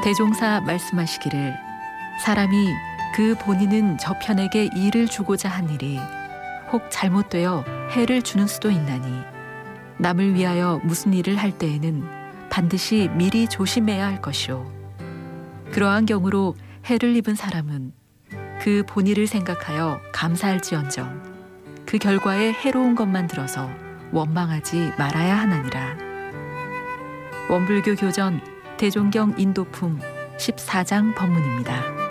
대종사 말씀하시기를 사람이 그 본인은 저편에게 이를 주고자 한 일이 혹 잘못되어 해를 주는 수도 있나니 남을 위하여 무슨 일을 할 때에는 반드시 미리 조심해야 할 것이요 그러한 경우로 해를 입은 사람은 그 본의를 생각하여 감사할지언정 그 결과에 해로운 것만 들어서 원망하지 말아야 하나니라. 원불교 교전 대종경 인도품 14장 법문입니다.